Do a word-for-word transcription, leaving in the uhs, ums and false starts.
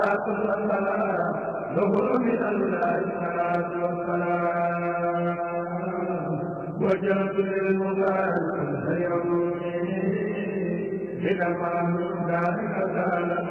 له من الله الصلاة والسلام وجهت للمبارك اليوم من المعلوم ذلك